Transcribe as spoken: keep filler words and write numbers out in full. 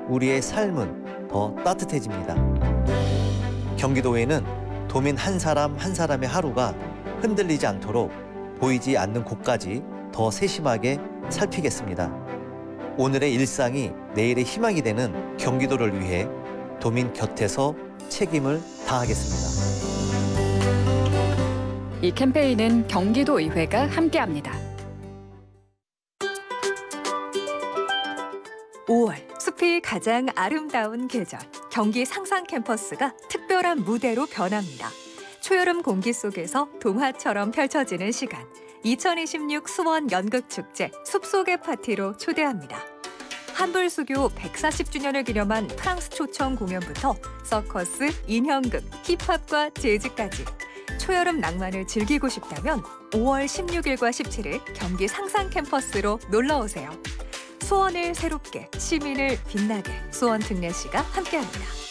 우리의 삶은 더 따뜻해집니다. 경기도에는 도민 한 사람 한 사람의 하루가 흔들리지 않도록 보이지 않는 곳까지 더 세심하게 살피겠습니다. 오늘의 일상이 내일의 희망이 되는 경기도를 위해 도민 곁에서 책임을 다하겠습니다. 이 캠페인은 경기도의회가 함께합니다. 오월, 숲이 가장 아름다운 계절, 경기 상상 캠퍼스가 특별한 무대로 변합니다. 초여름 공기 속에서 동화처럼 펼쳐지는 시간, 이천이십육 수원 연극축제 숲속의 파티로 초대합니다. 한불수교 백사십 주년을 기념한 프랑스 초청 공연부터 서커스, 인형극, 힙합과 재즈까지 초여름 낭만을 즐기고 싶다면 오월 십육일과 십칠일 경기 상상 캠퍼스로 놀러오세요. 수원을 새롭게, 시민을 빛나게 수원 특례시가 함께합니다.